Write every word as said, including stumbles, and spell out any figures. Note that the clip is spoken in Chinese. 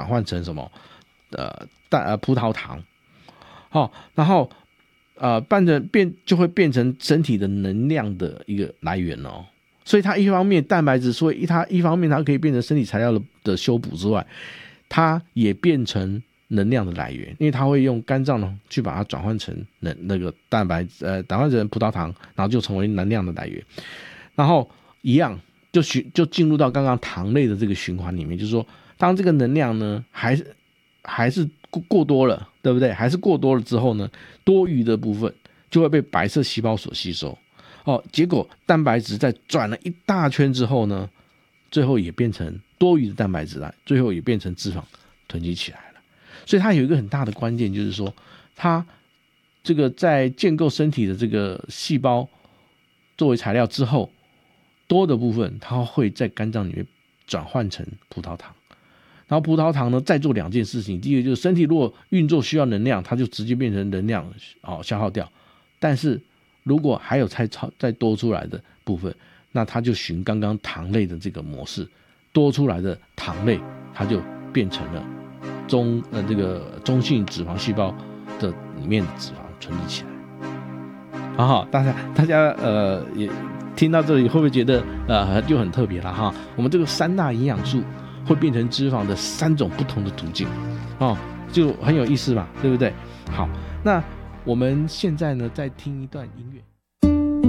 换成什么呃蛋呃葡萄糖，好、哦，然后呃变成变就会变成身体的能量的一个来源哦。所以它一方面蛋白质，所以它一方面它可以变成身体材料 的, 的修补之外，它也变成能量的来源，因为它会用肝脏呢去把它转换成那那个蛋白呃转换成葡萄糖，然后就成为能量的来源。然后一样就就进入到刚刚糖类的这个循环里面，就是说，当这个能量呢还是还是过多了，对不对？还是过多了之后呢，多余的部分就会被白色细胞所吸收。哦，结果蛋白质在转了一大圈之后呢，最后也变成多余的蛋白质来，最后也变成脂肪囤积起来了。所以它有一个很大的关键，就是说，它这个在建构身体的这个细胞作为材料之后，多的部分它会在肝脏里面转换成葡萄糖。然后葡萄糖呢，再做两件事情，第一个就是身体如果运作需要能量，它就直接变成能量、哦、消耗掉。但是如果还有再再多出来的部分，那它就循刚刚糖类的这个模式，多出来的糖类它就变成了中呃这个中性脂肪细胞的里面的脂肪存积起来。好好，大家大家呃也听到这里会不会觉得呃就很特别了哈？我们这个三大营养素会变成脂肪的三种不同的途径，哦，就很有意思嘛，对不对？好，那我们现在呢，再听一段音乐。